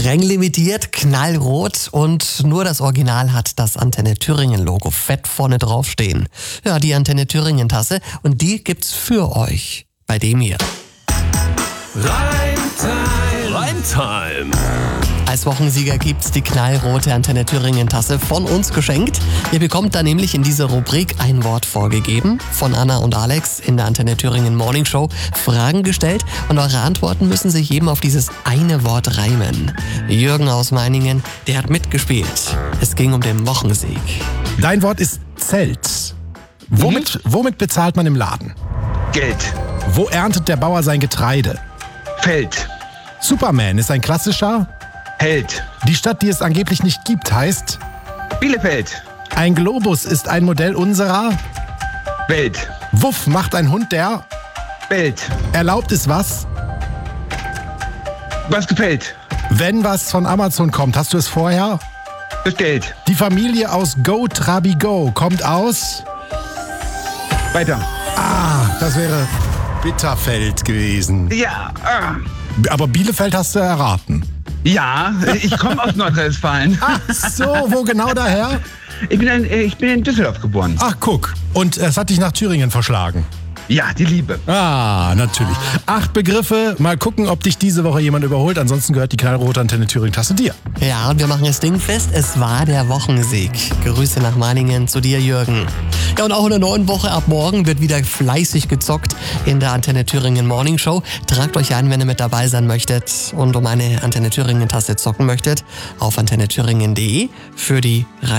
Streng limitiert, knallrot und nur das Original hat das Antenne Thüringen Logo fett vorne draufstehen. Ja, die Antenne Thüringen Tasse und die gibt's für euch bei dem hier. Reimtime. Als Wochensieger gibt's die knallrote Antenne Thüringen Tasse von uns geschenkt. Ihr bekommt da nämlich in dieser Rubrik ein Wort vorgegeben, von Anna und Alex in der Antenne Thüringen Morning Show Fragen gestellt und eure Antworten müssen sich eben auf dieses eine Wort reimen. Jürgen aus Meiningen, der hat mitgespielt. Es ging um den Wochensieg. Dein Wort ist Zelt. Womit bezahlt man im Laden? Geld. Wo erntet der Bauer sein Getreide? Feld. Superman ist ein klassischer. Held. Die Stadt, die es angeblich nicht gibt, heißt. Bielefeld. Ein Globus ist ein Modell unserer. Welt. Wuff macht ein Hund, der. Welt. Erlaubt ist was? Was gefällt? Wenn was von Amazon kommt, hast du es vorher? Bestellt. Die Familie aus Go Trabi Go kommt aus. Weiter. Das wäre Bitterfeld gewesen. Ja. Aber Bielefeld hast du erraten. Ja, ich komme aus Nordrhein-Westfalen. Ach so, wo genau daher? Ich bin in Düsseldorf geboren. Ach, guck. Und es hat dich nach Thüringen verschlagen. Ja, die Liebe. Natürlich. 8 Begriffe. Mal gucken, ob dich diese Woche jemand überholt. Ansonsten gehört die knallrote Antenne Thüringen Tasse dir. Ja, und wir machen das Ding fest. Es war der Wochensieg. Grüße nach Meiningen zu dir, Jürgen. Ja, und auch in der neuen Woche ab morgen wird wieder fleißig gezockt in der Antenne Thüringen Morning Show. Tragt euch ein, wenn ihr mit dabei sein möchtet und um eine Antenne Thüringen Tasse zocken möchtet, auf antennethüringen.de für die